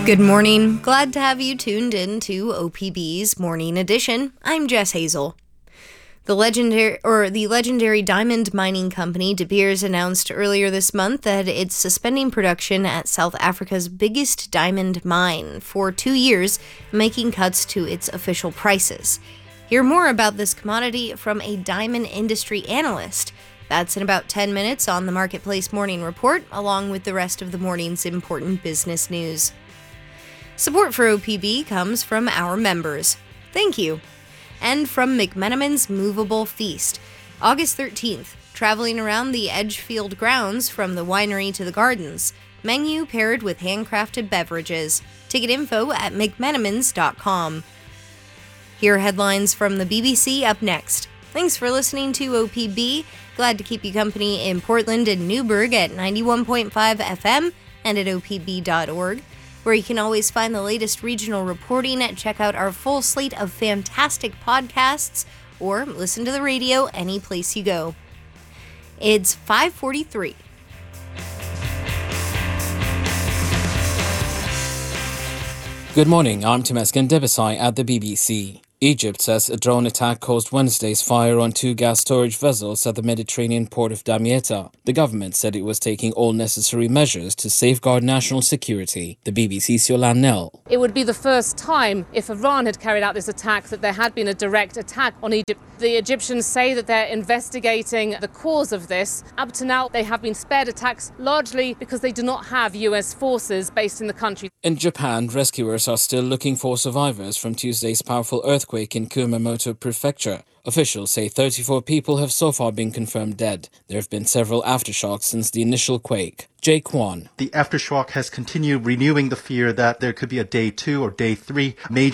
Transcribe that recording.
Good morning. Glad to have you tuned in to OPB's Morning Edition. I'm Jess Hazel. The legendary diamond mining company De Beers announced earlier this month that it's suspending production at South Africa's biggest diamond mine for 2 years, making cuts to its official prices. Hear more about this commodity from a diamond industry analyst. That's in about 10 minutes on the Marketplace Morning Report, along with the rest of the morning's important business news. Support for OPB comes from our members. Thank you. And from McMenamin's Movable Feast. August 13th, traveling around the Edgefield grounds from the winery to the gardens. Menu paired with handcrafted beverages. Ticket info at mcmenamins.com. Here are headlines from the BBC up next. Thanks for listening to OPB. Glad to keep you company in Portland and Newburgh at 91.5 FM and at opb.org. Where you can always find the latest regional reporting, check out our full slate of fantastic podcasts, or listen to the radio any place you go. It's 5:43. Good morning, I'm Temesgen Debisai at the BBC. Egypt says a drone attack caused Wednesday's fire on 2 gas storage vessels at the Mediterranean port of Damietta. The government said it was taking all necessary measures to safeguard national security. The BBC's Yolande Nell. It would be the first time, if Iran had carried out this attack, that there had been a direct attack on Egypt. The Egyptians say that they're investigating the cause of this. Up to now, they have been spared attacks largely because they do not have US forces based in the country. In Japan, rescuers are still looking for survivors from Tuesday's powerful earthquake in Kumamoto Prefecture. Officials say 34 people have so far been confirmed dead. There have been several aftershocks since the initial quake. Jay Kwan. The aftershock has continued renewing the fear that there could be a day 2 or day 3 major